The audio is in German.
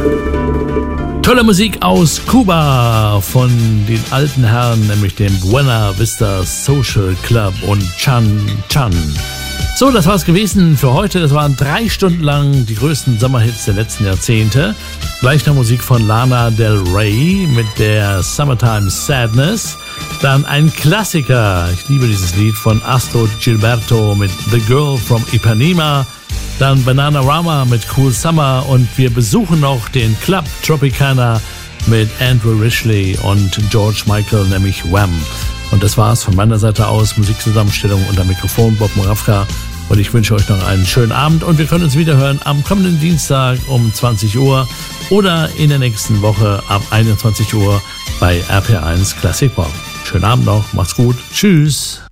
Tolle Musik aus Kuba von den alten Herren, nämlich dem Buena Vista Social Club und Chan Chan. So, das war's gewesen für heute. Das waren 3 Stunden lang die größten Sommerhits der letzten Jahrzehnte. Gleich noch Musik von Lana Del Rey mit der Summertime Sadness. Dann ein Klassiker, ich liebe dieses Lied von Astor Gilberto mit The Girl from Ipanema. Dann Bananarama mit Cool Summer und wir besuchen noch den Club Tropicana mit Andrew Ridgeley und George Michael, nämlich Wham! Und das war's von meiner Seite aus. Musikzusammenstellung unter Mikrofon Bob Moravka. Und ich wünsche euch noch einen schönen Abend und wir können uns wieder hören am kommenden Dienstag um 20 Uhr oder in der nächsten Woche ab 21 Uhr bei RPR1 Classic Pop. Schönen Abend noch, macht's gut, tschüss.